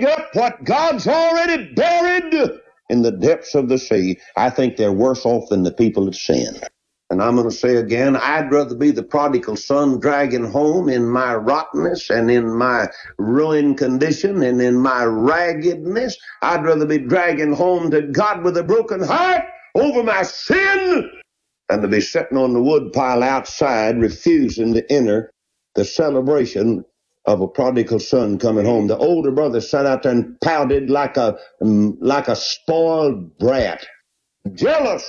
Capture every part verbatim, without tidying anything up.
dig up what God's already buried in the depths of the sea, I think they're worse off than the people that sinned. And I'm going to say again, I'd rather be the prodigal son dragging home in my rottenness and in my ruined condition and in my raggedness. I'd rather be dragging home to God with a broken heart over my sin than to be sitting on the wood pile outside refusing to enter the celebration of a prodigal son coming home. The older brother sat out there and pouted like a, um, like a spoiled brat, jealous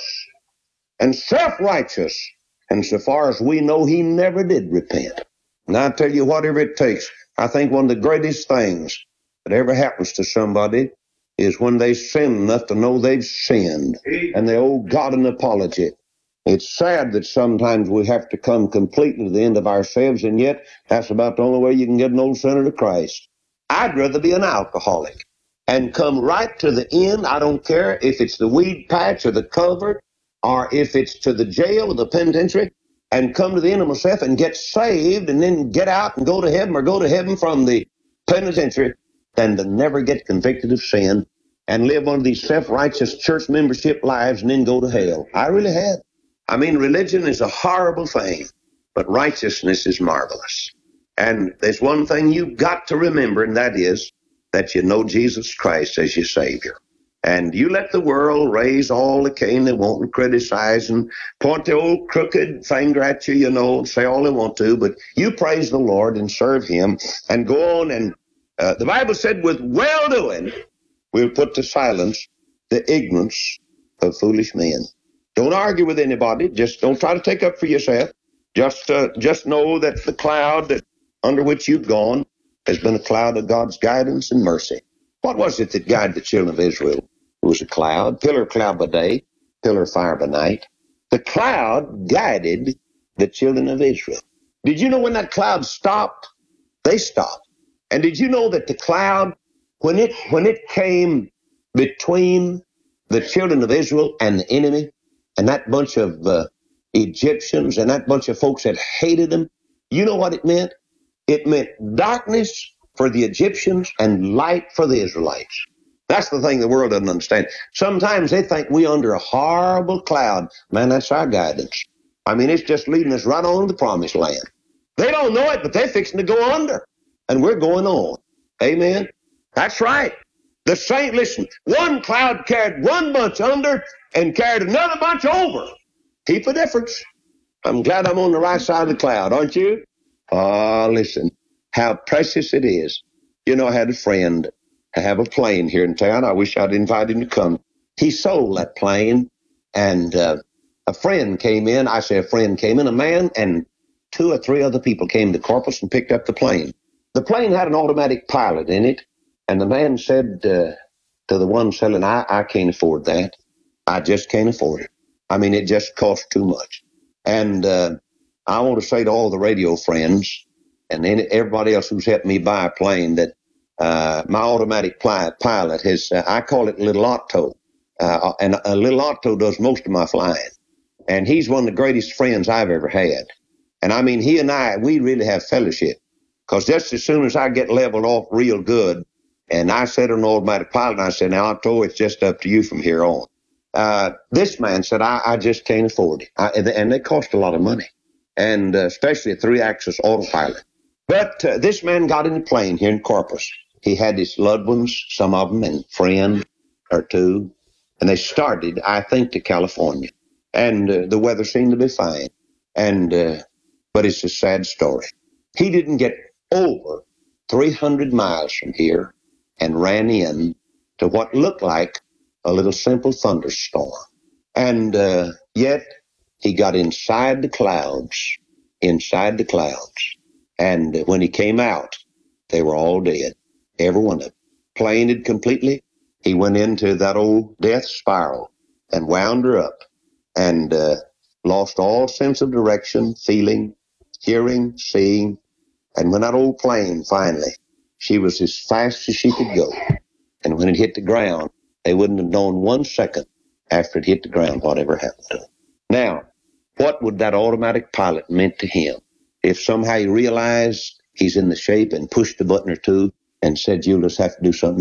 and self-righteous. And so far as we know, he never did repent. And I tell you, whatever it takes, I think one of the greatest things that ever happens to somebody is when they sin enough to know they've sinned and they owe God an apology. It's sad that sometimes we have to come completely to the end of ourselves, and yet that's about the only way you can get an old sinner to Christ. I'd rather be an alcoholic and come right to the end. I don't care if it's the weed patch or the covert, or if it's to the jail or the penitentiary, and come to the end of myself and get saved and then get out and go to heaven, or go to heaven from the penitentiary, than to never get convicted of sin and live one of these self-righteous church membership lives and then go to hell. I really had. I mean, religion is a horrible thing, but righteousness is marvelous. And there's one thing you've got to remember, and that is that you know Jesus Christ as your Savior. And you let the world raise all the cane they want and criticize and point the old crooked finger at you, you know, and say all they want to, but you praise the Lord and serve Him and go on. And uh, the Bible said, with well-doing, we'll put to silence the ignorance of foolish men. Don't argue with anybody. Just don't try to take up for yourself. Just, uh, just know that the cloud that under which you've gone has been a cloud of God's guidance and mercy. What was it that guided the children of Israel? It was a cloud, pillar of cloud by day, pillar of fire by night. The cloud guided the children of Israel. Did you know when that cloud stopped, they stopped? And did you know that the cloud, when it when it came between the children of Israel and the enemy, and that bunch of uh, Egyptians and that bunch of folks that hated them, you know what it meant? It meant darkness for the Egyptians and light for the Israelites. That's the thing the world doesn't understand. Sometimes they think we're under a horrible cloud. Man, that's our guidance. I mean, it's just leading us right on to the promised land. They don't know it, but they're fixing to go under. And we're going on. Amen? That's right. The saint, listen, one cloud carried one bunch under and carried another bunch over. Keep a difference. I'm glad I'm on the right side of the cloud, aren't you? Ah, listen, how precious it is. You know, I had a friend to have a plane here in town. I wish I'd invited him to come. He sold that plane, and uh, a friend came in. I say a friend came in, a man and two or three other people came to Corpus and picked up the plane. The plane had an automatic pilot in it, and the man said uh, to the one selling, I, I can't afford that. I just can't afford it. I mean, it just costs too much. And uh, I want to say to all the radio friends and then everybody else who's helped me buy a plane that uh, my automatic pilot has, uh, I call it Little Otto. Uh, and uh, Little Otto does most of my flying. And he's one of the greatest friends I've ever had. And I mean, he and I, we really have fellowship. Because just as soon as I get leveled off real good, and I said on the automatic pilot, and I said, now, Otto, it's just up to you from here on. Uh, this man said, I, I just can't afford it. I, and they cost a lot of money, and uh, especially a three-axis autopilot. But uh, this man got in the plane here in Corpus. He had his loved ones, some of them, and a friend or two, and they started, I think, to California. And uh, the weather seemed to be fine. And uh, but it's a sad story. He didn't get over three hundred miles from here and ran in to what looked like a little simple thunderstorm. And uh, yet he got inside the clouds, inside the clouds. And when he came out, they were all dead, every one of them. Plane had completely, he went into that old death spiral and wound her up and uh, lost all sense of direction, feeling, hearing, seeing. And when that old plane finally, she was as fast as she could go. And when it hit the ground, they wouldn't have known one second after it hit the ground whatever happened to him. Now, what would that automatic pilot meant to him if somehow he realized he's in the shape and pushed a button or two and said, you'll just have to do something